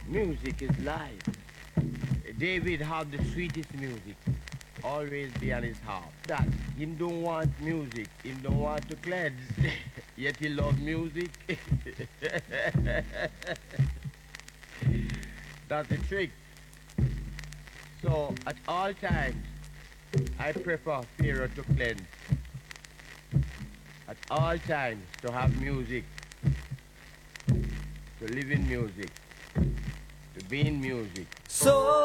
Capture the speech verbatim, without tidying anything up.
Music is life. David have the sweetest music. Always be on his harp. That him don't want music. Him don't want to cleanse. Yet he love music. That's the trick. So at all times, I prefer Pharaoh to cleanse. At all times, to have music, to live in music, to be in music. So